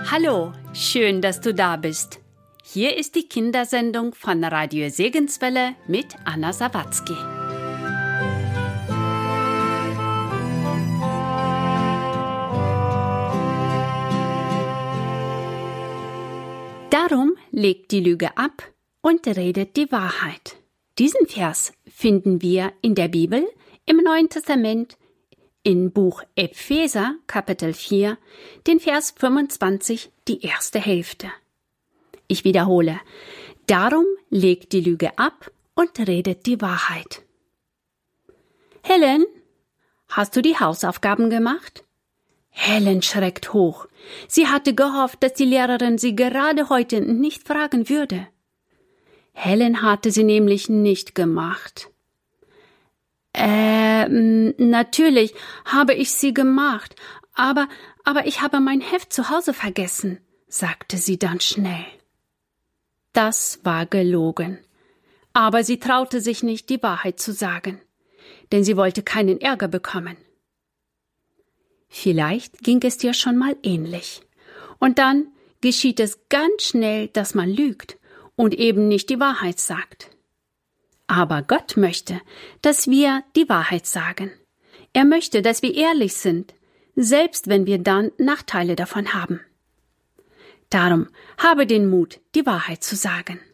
Hallo, schön, dass du da bist. Hier ist die Kindersendung von Radio Segenswelle mit Anna Sawatzki. Darum legt die Lüge ab und redet die Wahrheit. Diesen Vers finden wir in der Bibel im Neuen Testament in Buch Epheser, Kapitel 4, den Vers 25, die erste Hälfte. Ich wiederhole, darum legt die Lüge ab und redet die Wahrheit. Helen, hast du die Hausaufgaben gemacht? Helen schreckt hoch. Sie hatte gehofft, dass die Lehrerin sie gerade heute nicht fragen würde. Helen hatte sie nämlich nicht gemacht. Natürlich habe ich sie gemacht, aber ich habe mein Heft zu Hause vergessen, sagte sie dann schnell. Das war gelogen. Aber sie traute sich nicht, die Wahrheit zu sagen, denn sie wollte keinen Ärger bekommen. Vielleicht ging es dir schon mal ähnlich. Und dann geschieht es ganz schnell, dass man lügt und eben nicht die Wahrheit sagt. Aber Gott möchte, dass wir die Wahrheit sagen. Er möchte, dass wir ehrlich sind, selbst wenn wir dann Nachteile davon haben. Darum habe den Mut, die Wahrheit zu sagen.